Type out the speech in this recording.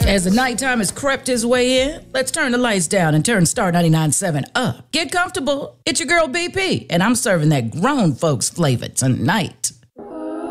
As the nighttime has crept his way in, let's turn the lights down and turn Star 99.7 up. Get comfortable. It's your girl BP, and I'm serving that grown folks flavor tonight.